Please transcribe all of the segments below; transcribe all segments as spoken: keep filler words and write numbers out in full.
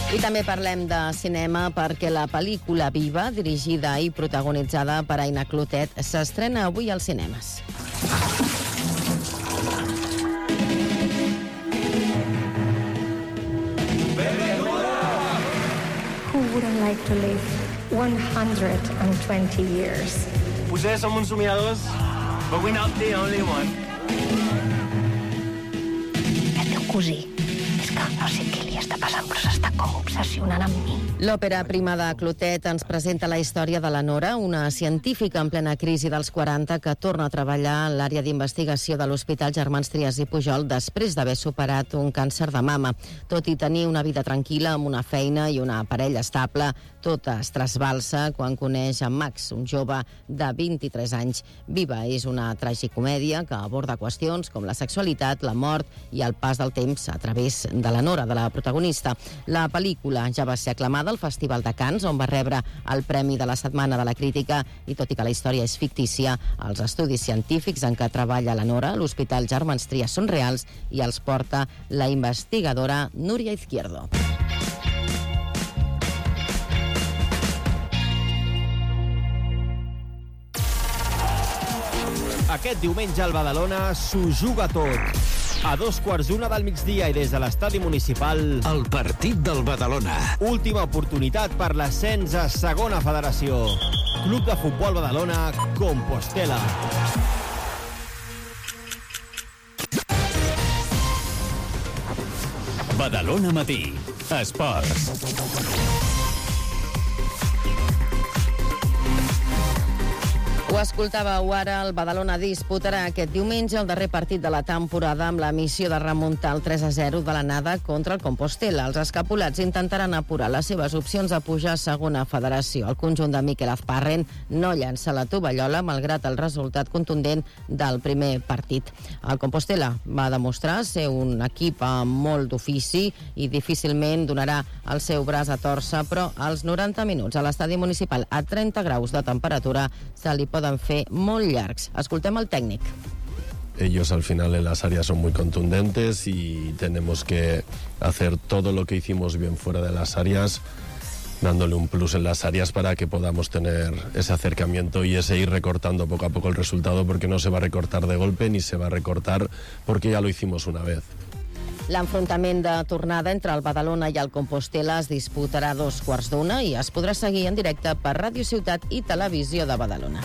I també parlem de cinema perquè la pel·lícula Viva, dirigida i protagonitzada per Aina Clotet, s'estrena avui als cinemes. Who wouldn't like to live one hundred twenty years? Potser som uns somiadors, but we're not the only one. El teu cosí, és que no sé què li està passant, però s'està com obsessionant amb mi. L'òpera prima de Clotet ens presenta la història de la Nora, una científica en plena crisi dels quaranta que torna a treballar en l'àrea d'investigació de l'Hospital Germans Trias i Pujol després d'haver superat un càncer de mama. Tot i tenir una vida tranquil·la amb una feina i una parella estable, tot es trasbalsa quan coneix en Max, un jove de vint-i-tres anys. Viva és una tragicomèdia que aborda qüestions com la sexualitat, la mort i el pas del temps a través de la Nora, de la protagonista. La pel·lícula ja va ser aclamada al Festival de Cannes, on va rebre el Premi de la Setmana de la Crítica, i tot i que la història és fictícia, els estudis científics en què treballa la Nora a l'Hospital Germans Trias són reals i els porta la investigadora Núria Izquierdo. Aquest diumenge al Badalona s'ho juga tot. A dos quarts d'una del migdia i des de l'estadi municipal... El partit del Badalona. Última oportunitat per l'ascens a segona federació. Club de Futbol Badalona, Compostela. Badalona Matí. Esports. Ho escoltàveu ara, el Badalona disputarà aquest diumenge el darrer partit de la temporada amb la missió de remuntar el tres a zero de l'anada contra el Compostela. Els escapulats intentaran apurar les seves opcions de pujar a segona federació. El conjunt de Miquel Azparren no llança la tovallola malgrat el resultat contundent del primer partit. El Compostela va demostrar ser un equip amb molt d'ofici i difícilment donarà el seu braç a tòrcer, però als noranta minuts a l'estadi municipal a trenta graus de temperatura se li poden fer molt llargs. Escoltem el tècnic. Ellos al final en las áreas son muy contundentes y tenemos que hacer todo lo que hicimos bien fuera de las áreas, dándole un plus en las áreas para que podamos tener ese acercamiento y ese ir recortando poco a poco el resultado, porque no se va a recortar de golpe ni se va a recortar porque ya lo hicimos una vez. L'enfrontament de tornada entre el Badalona i el Compostela es disputarà a dos quarts d'una i es podrà seguir en directe per Ràdio Ciutat i Televisió de Badalona.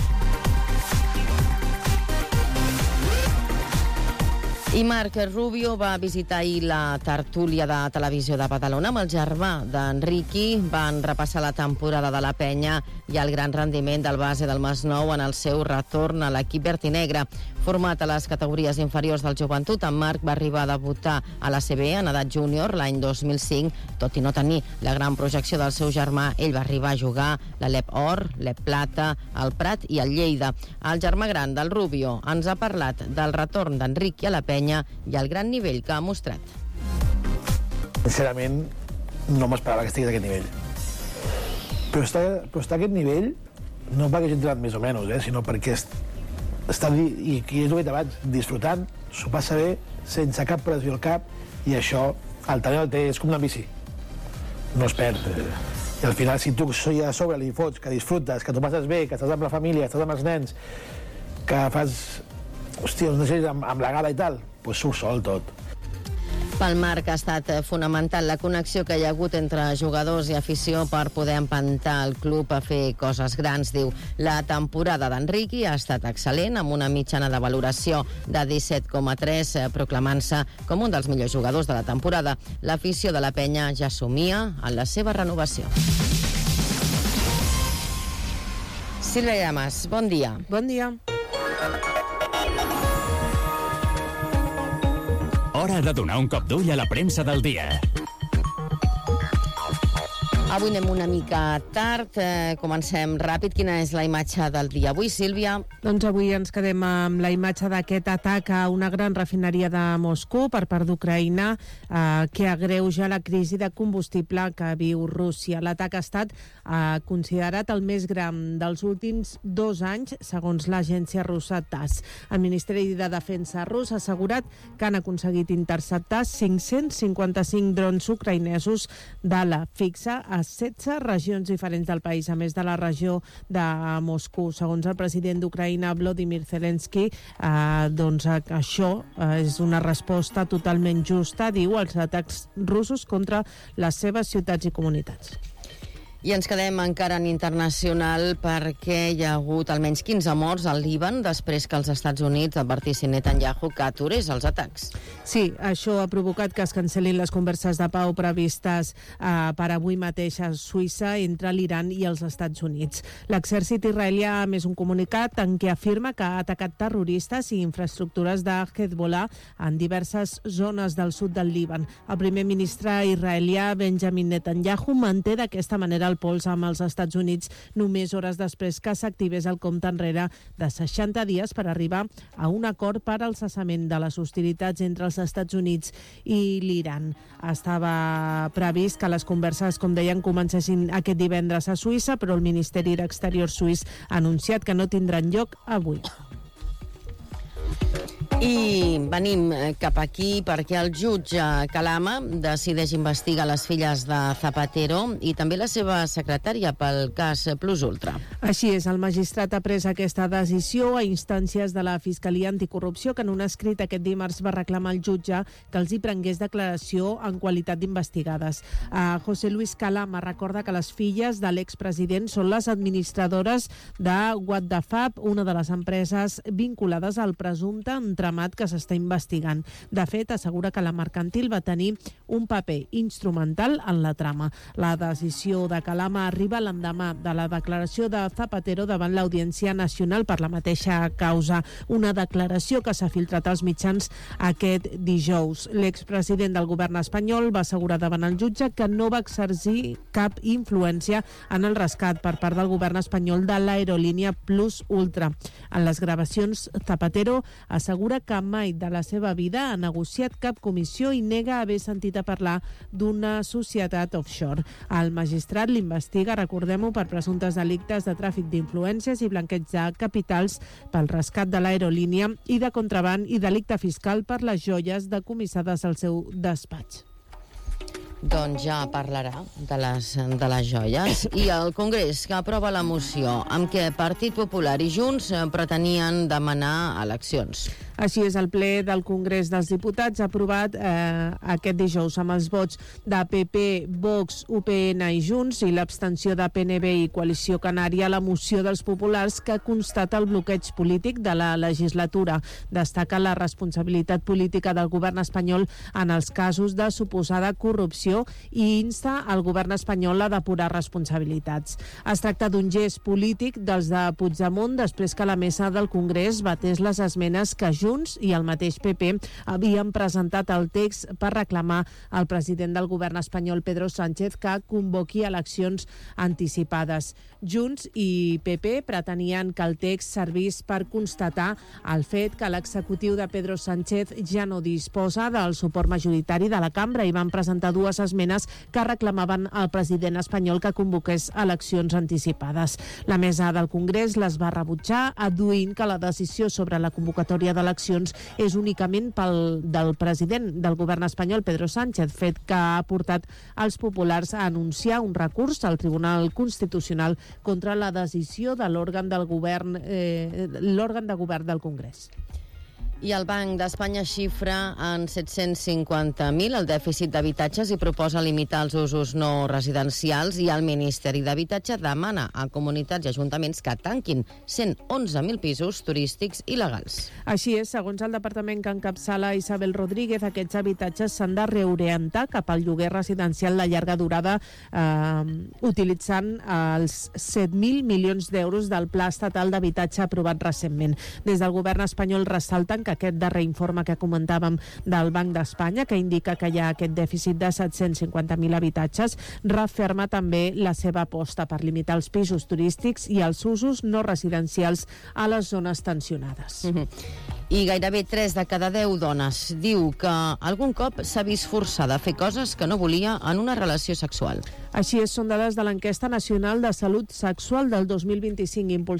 I Marc Rubio va visitar ahir la tertúlia de Televisió de Badalona amb el germà d'Enriqui. Van repassar la temporada de la Penya i el gran rendiment del base del Masnou en el seu retorn a l'equip verd i negre. Format a les categories inferiors del joventut, en Marc va arribar a debutar a l'A C B en edat júnior l'any dos mil cinc. Tot i no tenir la gran projecció del seu germà, ell va arribar a jugar la l'E P Or, l'E P Plata, el Prat i el Lleida. El germà gran del Rubio ens ha parlat del retorn d'Enriqui a la Penya i el gran nivell que ha mostrat. Sincerament, no m'esperava que estigués a aquest nivell. Però està, però està a aquest nivell no perquè hagi entrenat més o menys, eh, sinó perquè està, i, i és el que he dit abans, disfrutant, s'ho passa bé, sense cap pressió al cap, i això, el talent el té, és com una bici. No es perd. I al final, si tu a sobre li fots, que disfrutes, que t'ho passes bé, que estàs amb la família, que estàs amb els nens, que fas, hòstia, uns deixes amb, amb la gala i tal, doncs surt sol tot. Pel Marc ha estat fonamental la connexió que hi ha hagut entre jugadors i afició per poder empantar el club a fer coses grans, diu. La temporada d'Enriqui ha estat excel·lent, amb una mitjana de valoració de disset coma tres, proclamant-se com un dels millors jugadors de la temporada. L'afició de la Penya ja somia en la seva renovació. Sílvia Llamas, bon dia. Bon dia. Hora de donar un cop d'ull a la premsa del dia. Avui anem una mica tard, eh, comencem ràpid. Quina és la imatge del dia avui, Sílvia? Doncs avui ens quedem amb la imatge d'aquest atac a una gran refineria de Moscou per part d'Ucraïna eh, que agreuja la crisi de combustible que viu Rússia. L'atac ha estat eh, considerat el més gran dels últims dos anys, segons l'agència russa TASS. El Ministeri de Defensa rus ha assegurat que han aconseguit interceptar cinc-cents cinquanta-cinc drons ucraïnesos d'ala fixa a setze regions diferents del país, a més de la regió de Moscou. Segons el president d'Ucraïna, Volodymyr Zelensky, eh, doncs això eh, és una resposta totalment justa, diu, als atacs russos contra les seves ciutats i comunitats. I ens quedem encara en internacional perquè hi ha hagut almenys quinze morts al Líban després que els Estats Units advertissin Netanyahu que aturés els atacs. Sí, això ha provocat que es cancel·lin les converses de pau previstes eh, per avui mateix a Suïssa entre l'Iran i els Estats Units. L'exèrcit israelià ha emès un comunicat en què afirma que ha atacat terroristes i infraestructures de Hezbollah en diverses zones del sud del Líban. El primer ministre israelià Benjamin Netanyahu manté d'aquesta manera el pols amb els Estats Units només hores després que s'activés el compte enrere de seixanta dies per arribar a un acord per al cessament de les hostilitats entre els Estats Units i l'Iran. Estava previst que les converses, com deien, comencessin aquest divendres a Suïssa, però el Ministeri d'Exteriors suís ha anunciat que no tindran lloc avui. I venim cap aquí perquè el jutge Calama decideix investigar les filles de Zapatero i també la seva secretària pel cas Plus Ultra. Així és, el magistrat ha pres aquesta decisió a instàncies de la Fiscalia Anticorrupció, que en un escrit aquest dimarts va reclamar al jutge que els hi prengués declaració en qualitat d'investigades. Uh, José Luis Calama recorda que les filles de l'expresident són les administradores de WhatsApp, una de les empreses vinculades al presumpte entramat que s'està investigant. De fet, assegura que la mercantil va tenir un paper instrumental en la trama. La decisió de Calama arriba l'endemà de la declaració de Zapatero davant l'Audiència Nacional per la mateixa causa, una declaració que s'ha filtrat als mitjans aquest dijous. L'expresident del govern espanyol va assegurar davant el jutge que no va exercir cap influència en el rescat per part del govern espanyol de l'aerolínia Plus Ultra. En les gravacions, Zapatero assegura que mai de la seva vida ha negociat cap comissió i nega haver sentit a parlar d'una societat offshore. El magistrat l'investiga, recordem-ho, per presumptes delictes de tràfic d'influències i blanqueig de capitals pel rescat de l'aerolínia i de contraban i delicte fiscal per les joies decomissades al seu despatx. Doncs ja parlarà de les, de les joies. I el Congrés, que aprova la moció amb què Partit Popular i Junts pretenien demanar eleccions. Així és, el ple del Congrés dels Diputats ha aprovat eh, aquest dijous amb els vots de P P, Vox, U P N i Junts i l'abstenció de P N B i Coalició Canària la moció dels populars que constata el bloqueig polític de la legislatura. Destaca la responsabilitat política del govern espanyol en els casos de suposada corrupció i insta al govern espanyol a depurar responsabilitats. Es tracta d'un gest polític dels de Puigdemont després que la mesa del Congrés batés les esmenes que Junts i el mateix P P havien presentat el text per reclamar al president del govern espanyol, Pedro Sánchez, que convoqui eleccions anticipades. Junts i P P pretenien que el text servís per constatar el fet que l'executiu de Pedro Sánchez ja no disposa del suport majoritari de la cambra i van presentar dues esmenes que reclamaven al president espanyol que convoqués eleccions anticipades. La mesa del Congrés les va rebutjar, adduint que la decisió sobre la convocatòria de eleccions és únicament pel del president del govern espanyol, Pedro Sánchez, fet que ha portat els populars a anunciar un recurs al Tribunal Constitucional contra la decisió de l'òrgan del govern, eh, l'òrgan de govern del Congrés. I el Banc d'Espanya xifra en set-cents cinquanta mil el dèficit d'habitatges i proposa limitar els usos no residencials, i el Ministeri d'Habitatge demana a comunitats i ajuntaments que tanquin cent onze mil pisos turístics il·legals. Així és, segons el departament que encapçala Isabel Rodríguez, aquests habitatges s'han de reorientar cap al lloguer residencial de llarga durada eh, utilitzant els set mil milions d'euros del Pla Estatal d'Habitatge aprovat recentment. Des del govern espanyol ressalten que aquest darrer informe que comentàvem del Banc d'Espanya, que indica que hi ha aquest dèficit de set-cents cinquanta mil habitatges, referma també la seva aposta per limitar els pisos turístics i els usos no residencials a les zones tensionades. Mm-hmm. I gairebé tres de cada deu dones diu que algun cop s'ha vist forçada a fer coses que no volia en una relació sexual. Així és, són dades de l'enquesta nacional de salut sexual del dos mil vint-i-cinc impulsada